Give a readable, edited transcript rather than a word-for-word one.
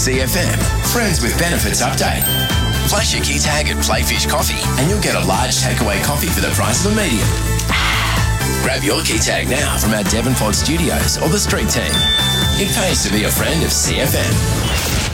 CFM. Friends with Benefits update. Flash your key tag at Playfish Coffee and you'll get a large takeaway coffee for the price of a medium. Grab your key tag now from our Devonport studios or the street team. It pays to be a friend of CFM.